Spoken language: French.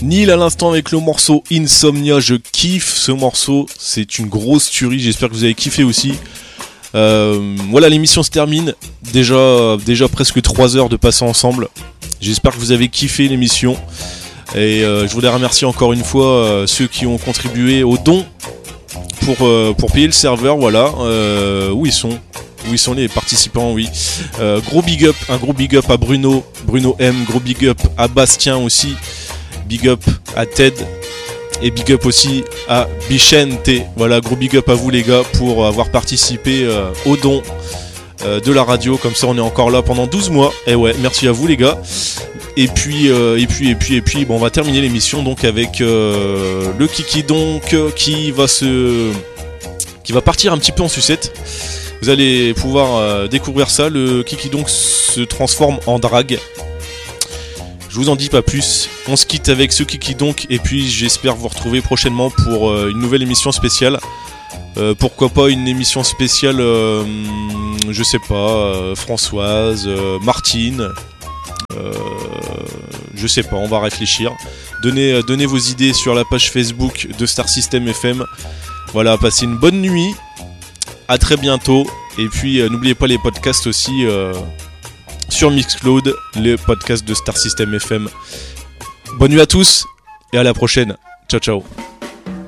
Neil à l'instant avec le morceau Insomnia, je kiffe ce morceau, c'est une grosse tuerie, j'espère que vous avez kiffé aussi. Voilà, l'émission se termine, déjà presque 3 heures de passer ensemble, j'espère que vous avez kiffé l'émission. Et je voulais remercier encore une fois ceux qui ont contribué au don pour payer le serveur, voilà, où ils sont les participants, oui. Un gros big up à Bruno M, gros big up à Bastien aussi, big up à Ted et big up aussi à Bichente. Voilà, gros big up à vous les gars pour avoir participé au don de la radio, comme ça on est encore là pendant 12 mois. Et ouais, merci à vous les gars. Et puis, bon, on va terminer l'émission donc avec le Kiki donc qui va partir un petit peu en sucette. Vous allez pouvoir découvrir ça. Le Kiki donc se transforme en drague. Je vous en dis pas plus. On se quitte avec ce Kiki donc et puis j'espère vous retrouver prochainement pour une nouvelle émission spéciale. Pourquoi pas une émission spéciale, je sais pas, Françoise, Martine. Je sais pas, on va réfléchir. Donnez vos idées sur la page Facebook de Star System FM. Voilà, passez une bonne nuit. À très bientôt. Et puis n'oubliez pas les podcasts aussi sur Mixcloud, les podcasts de Star System FM. Bonne nuit à tous et à la prochaine. Ciao ciao.